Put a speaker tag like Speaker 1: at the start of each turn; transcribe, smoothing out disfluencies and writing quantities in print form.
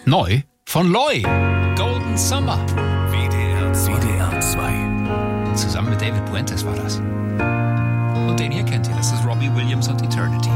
Speaker 1: Neu von Loy. Golden Summer.
Speaker 2: WDR 2.
Speaker 1: Zusammen mit David Puentes war das. Und den hier kennt ihr, das ist Robbie Williams und Eternity.